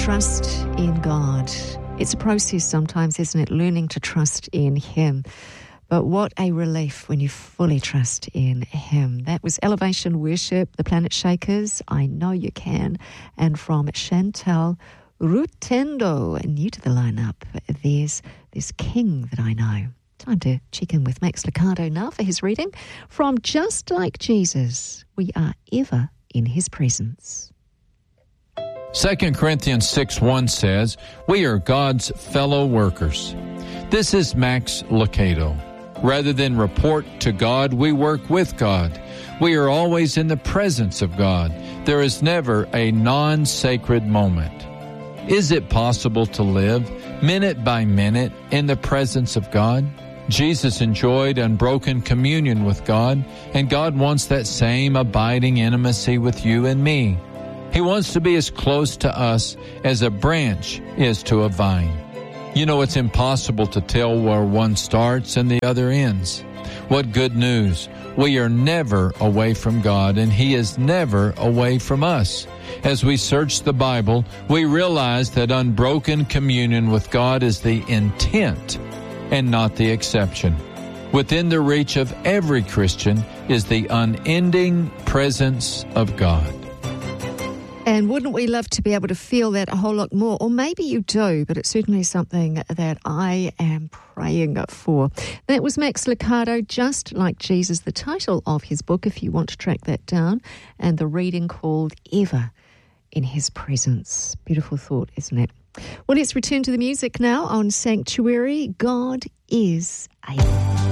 trust in God. It's a process sometimes, isn't it? Learning to trust in Him. But what a relief when you fully trust in Him. That was Elevation Worship, the Planet Shakers, I Know You Can, and from Chantal Rutendo, new to the lineup, there's This King That I Know. Time to check in with Max Lucado now for his reading from Just Like Jesus, We Are Ever in His Presence. 2 Corinthians 6:1 says, we are God's fellow workers. This is Max Lucado. Rather than report to God, we work with God. We are always in the presence of God. There is never a non-sacred moment. Is it possible to live minute by minute in the presence of God? Jesus enjoyed unbroken communion with God, and God wants that same abiding intimacy with you and me. He wants to be as close to us as a branch is to a vine. You know, it's impossible to tell where one starts and the other ends. What good news! We are never away from God, and He is never away from us. As we search the Bible, we realize that unbroken communion with God is the intent and not the exception. Within the reach of every Christian is the unending presence of God. And wouldn't we love to be able to feel that a whole lot more? Or maybe you do, but it's certainly something that I am praying for. That was Max Lucado, Just Like Jesus, the title of his book, if you want to track that down, and the reading called Ever in His Presence. Beautiful thought, isn't it? Well, let's return to the music now on Sanctuary. God is able.